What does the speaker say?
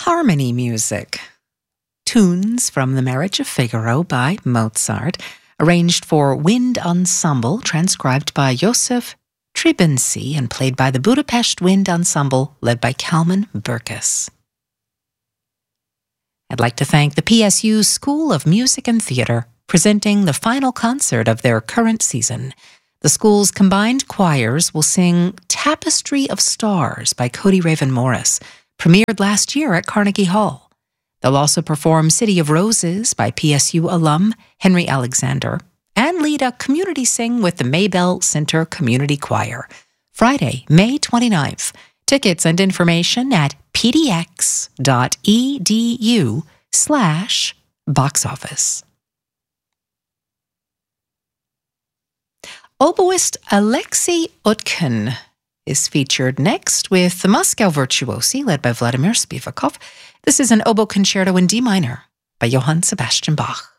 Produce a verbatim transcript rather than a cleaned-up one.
Harmony music. Tunes from The Marriage of Figaro by Mozart, arranged for wind ensemble, transcribed by Josef Tribinci and played by the Budapest Wind Ensemble, led by Kalman Burkus. I'd like to thank the P S U School of Music and Theatre, presenting the final concert of their current season. The school's combined choirs will sing Tapestry of Stars by Cody Raven Morris, premiered last year at Carnegie Hall. They'll also perform City of Roses by P S U alum Henry Alexander and lead a community sing with the Maybell Center Community Choir. Friday, May twenty-ninth. Tickets and information at pdx.edu slash box office. Oboist Alexei Utkin is featured next with the Moscow Virtuosi, led by Vladimir Spivakov. This is an oboe concerto in D minor by Johann Sebastian Bach.